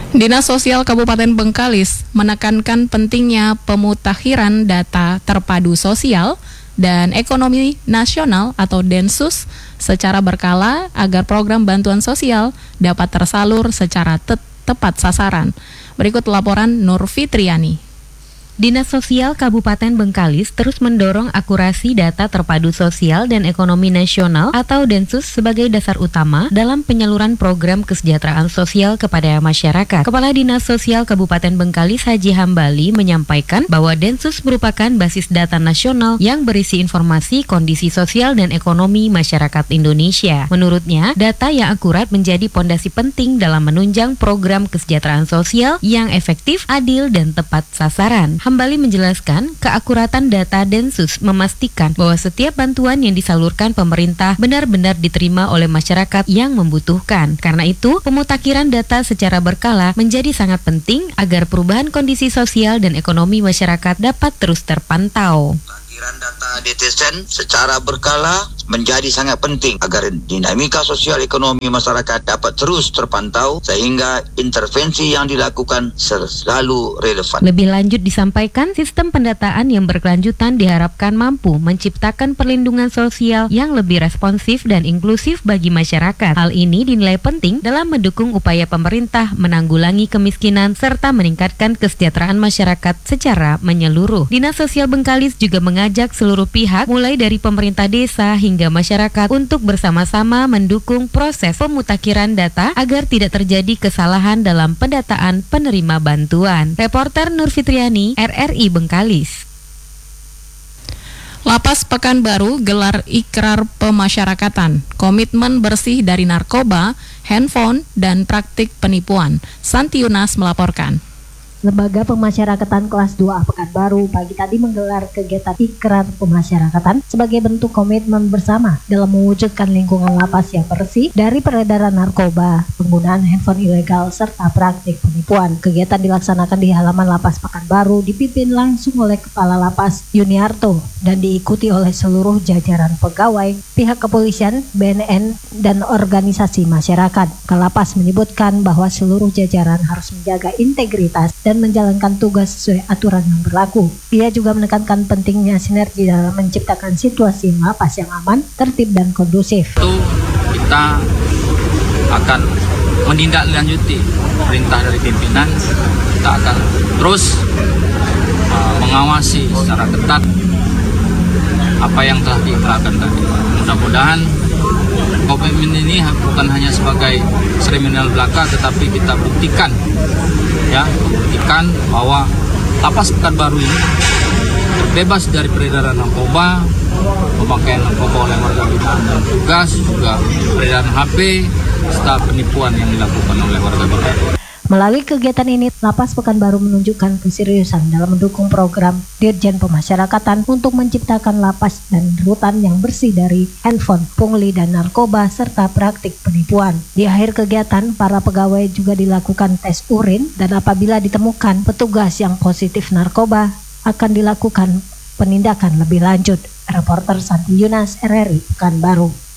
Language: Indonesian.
Dinas Sosial Kabupaten Bengkalis menekankan pentingnya pemutakhiran data terpadu sosial dan ekonomi nasional atau Densus secara berkala agar program bantuan sosial dapat tersalur secara tepat sasaran. Berikut laporan Nur Fitriani. Dinas Sosial Kabupaten Bengkalis terus mendorong akurasi data terpadu sosial dan ekonomi nasional atau Densus sebagai dasar utama dalam penyaluran program kesejahteraan sosial kepada masyarakat. Kepala Dinas Sosial Kabupaten Bengkalis Haji Hambali menyampaikan bahwa Densus merupakan basis data nasional yang berisi informasi kondisi sosial dan ekonomi masyarakat Indonesia. Menurutnya, data yang akurat menjadi pondasi penting dalam menunjang program kesejahteraan sosial yang efektif, adil, dan tepat sasaran. Hambali menjelaskan, keakuratan data Densus memastikan bahwa setiap bantuan yang disalurkan pemerintah benar-benar diterima oleh masyarakat yang membutuhkan. Karena itu, pemutakhiran data secara berkala menjadi sangat penting agar perubahan kondisi sosial dan ekonomi masyarakat dapat terus terpantau. Pemutakhiran data DTSN secara berkala menjadi sangat penting agar dinamika sosial ekonomi masyarakat dapat terus terpantau sehingga intervensi yang dilakukan selalu relevan. Lebih lanjut disampaikan, sistem pendataan yang berkelanjutan diharapkan mampu menciptakan perlindungan sosial yang lebih responsif dan inklusif bagi masyarakat. Hal ini dinilai penting dalam mendukung upaya pemerintah menanggulangi kemiskinan serta meningkatkan kesejahteraan masyarakat secara menyeluruh. Dinas Sosial Bengkalis juga mengajak seluruh pihak mulai dari pemerintah desa hingga masyarakat untuk bersama-sama mendukung proses pemutakhiran data agar tidak terjadi kesalahan dalam pendataan penerima bantuan. Reporter Nur Fitriani, RRI Bengkalis. Lapas Pekanbaru gelar ikrar pemasyarakatan, komitmen bersih dari narkoba, handphone, dan praktik penipuan. Santi Yunas melaporkan. Lembaga Pemasyarakatan Kelas 2A Pekanbaru pagi tadi menggelar kegiatan ikrar pemasyarakatan sebagai bentuk komitmen bersama dalam mewujudkan lingkungan lapas yang bersih dari peredaran narkoba, penggunaan handphone ilegal, serta praktik penipuan. Kegiatan dilaksanakan di halaman Lapas Pekanbaru dipimpin langsung oleh Kepala Lapas Yuniarto dan diikuti oleh seluruh jajaran pegawai, pihak kepolisian, BNN, dan organisasi masyarakat. Kalapas menyebutkan bahwa seluruh jajaran harus menjaga integritas dan menjalankan tugas sesuai aturan yang berlaku. Ia juga menekankan pentingnya sinergi dalam menciptakan situasi lapas yang aman, tertib, dan kondusif. Itu kita akan menindaklanjuti perintah dari pimpinan. Kita akan terus mengawasi secara ketat apa yang telah diikrarkan tadi. Mudah-mudahan komitmen ini bukan hanya sebagai seremonial belaka, tetapi kita buktikan bahwa Lapas Pekanbaru ini terbebas dari peredaran narkoba, pemakaian narkoba oleh warga binaan dan tugas, juga peredaran HP, serta penipuan yang dilakukan oleh warga binaan. Melalui kegiatan ini, Lapas Pekanbaru menunjukkan keseriusan dalam mendukung program Dirjen Pemasyarakatan untuk menciptakan lapas dan rutan yang bersih dari handphone, pungli, dan narkoba, serta praktik penipuan. Di akhir kegiatan, para pegawai juga dilakukan tes urin dan apabila ditemukan petugas yang positif narkoba, akan dilakukan penindakan lebih lanjut. Reporter Santi Yunas, RRI Pekanbaru.